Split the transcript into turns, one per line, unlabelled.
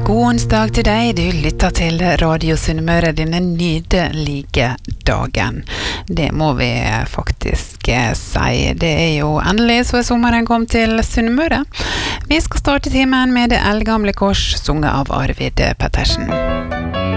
God onsdag til deg, du lytter til Radio Sunnmøre denne nydelige dagen. Det må vi faktisk si. Det jo endelig så sommeren kom til Sunnmøre. Vi skal starte timen med Det eldgamle kors, sunget av Arvid Pettersen.